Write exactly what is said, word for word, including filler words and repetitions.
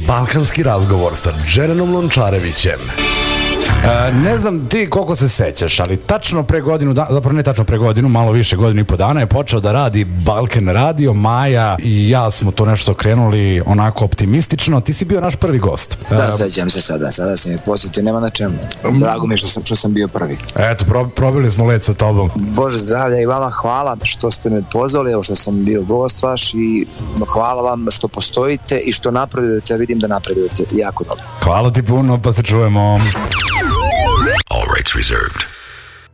Balkanski razgovor sa Džerenom Lončarevićem. E, ne znam ti koliko se sećaš, ali tačno pre godinu, da, zapravo ne tačno pre godinu, malo više godinu i po dana je počeo da radi Balkan radio. Maja i ja smo to nešto krenuli onako optimistično. Ti si bio naš prvi gost. Da, sećam se sada, sada si mi posjetio, nema na čemu. Drago mi je što sam, što sam bio prvi. Eto, pro, probili smo let sa tobom. Bože zdravlja i vama hvala što ste me pozvali, evo što sam bio gost vaš i hvala vam što postojite i što napredujete, vidim da napredujete jako dobro. Hvala ti puno, pa se čujemo. All rights reserved.